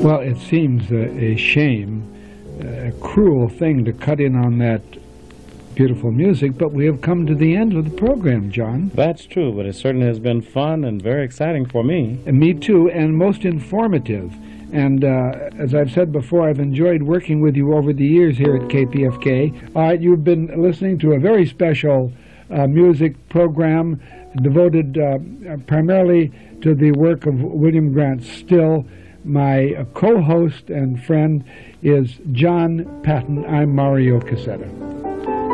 Well, it seems a shame, a cruel thing to cut in on that beautiful music, but we have come to the end of the program, John. That's true, but it certainly has been fun and very exciting for me. And me too, and most informative. And as I've said before, I've enjoyed working with you over the years here at KPFK. You've been listening to a very special music program devoted primarily to the work of William Grant Still. My co-host and friend is John Patton. I'm Mario Cassetta.